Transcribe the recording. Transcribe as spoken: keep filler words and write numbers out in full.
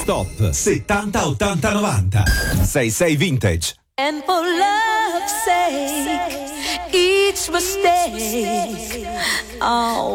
Stop settanta ottanta novanta. sei sei Vintage. And for love's sake, each mistake, oh,